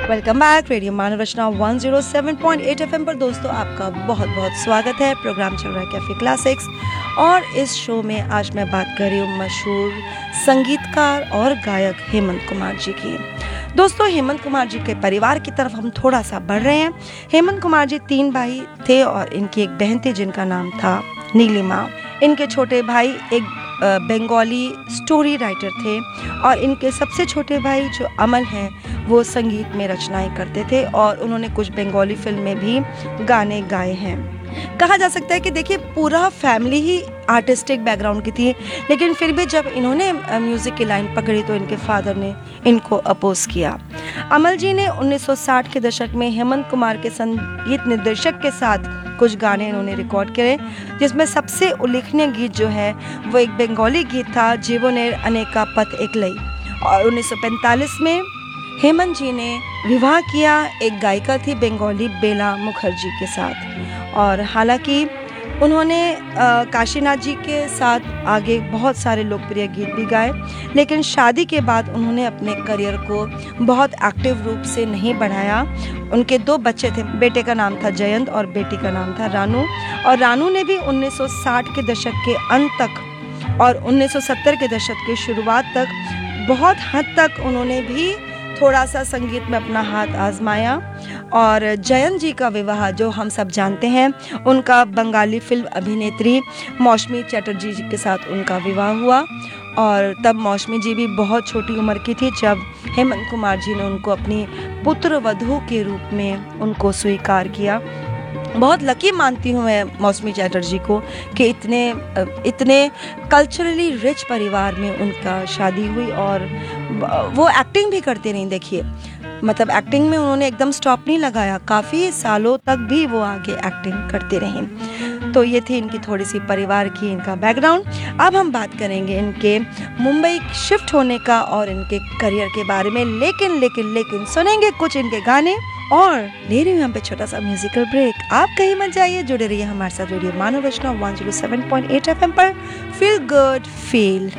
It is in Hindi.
वेलकम बैक रेडियो मानव रचना 107.8 एफएम पर दोस्तों आपका बहुत बहुत स्वागत है। प्रोग्राम चल रहा है कैफे क्लासिक्स और इस शो में आज मैं बात कर रही हूँ मशहूर संगीतकार और गायक हेमंत कुमार जी की। दोस्तों हेमंत कुमार जी के परिवार की तरफ हम थोड़ा सा बढ़ रहे हैं। हेमंत कुमार जी 3 भाई थे और इनकी एक बहन थी जिनका नाम था नीलिमा। इनके छोटे भाई एक बंगाली स्टोरी राइटर थे और इनके सबसे छोटे भाई जो अमल हैं वो संगीत में रचनाएं करते थे और उन्होंने कुछ बंगाली फिल्म में भी गाने गाए हैं। कहा जा सकता है कि देखिए पूरा फैमिली ही आर्टिस्टिक बैकग्राउंड की थी, लेकिन फिर भी जब इन्होंने म्यूज़िक की लाइन पकड़ी तो इनके फादर ने इनको अपोज किया। अमल जी ने 1960 के दशक में हेमंत कुमार के संगीत निर्देशक के साथ कुछ गाने इन्होंने रिकॉर्ड करे, जिसमें सबसे उल्लेखनीय गीत जो है वो एक बंगाली गीत था जीवनेर अनेका पथ एकलई। और 1945 में हेमंत जी ने विवाह किया एक गायिका थी बंगाली बेला मुखर्जी के साथ। और हालांकि उन्होंने काशीनाथ जी के साथ आगे बहुत सारे लोकप्रिय गीत भी गाए, लेकिन शादी के बाद उन्होंने अपने करियर को बहुत एक्टिव रूप से नहीं बढ़ाया। उनके 2 बच्चे थे, बेटे का नाम था जयंत और बेटी का नाम था रानू। और रानू ने भी 1960 के दशक के अंत तक और 1970 के दशक के शुरुआत तक बहुत हद तक उन्होंने भी थोड़ा सा संगीत में अपना हाथ आजमाया। और जयंत जी का विवाह जो हम सब जानते हैं, उनका बंगाली फिल्म अभिनेत्री मौसमी चटर्जी जी के साथ उनका विवाह हुआ। और तब मौसमी जी भी बहुत छोटी उम्र की थी जब हेमंत कुमार जी ने उनको अपनी पुत्र वधू के रूप में उनको स्वीकार किया। बहुत लकी मानती हूँ मैं मौसमी चटर्जी को कि इतने कल्चरली रिच परिवार में उनका शादी हुई और वो एक्टिंग भी करते रहीं। देखिए मतलब एक्टिंग में उन्होंने एकदम स्टॉप नहीं लगाया, काफ़ी सालों तक भी वो आगे एक्टिंग करते रहीं। तो ये थी इनकी थोड़ी सी परिवार की, इनका बैकग्राउंड। अब हम बात करेंगे इनके मुंबई शिफ्ट होने का और इनके करियर के बारे में, लेकिन सुनेंगे कुछ इनके गाने और ले रही हूँ यहाँ पे छोटा सा म्यूजिकल ब्रेक। आप कहीं मत जाइए, जुड़े रहिए हमारे साथ रेडियो मानव रचना 107.8 एफएम पर। Feel good feel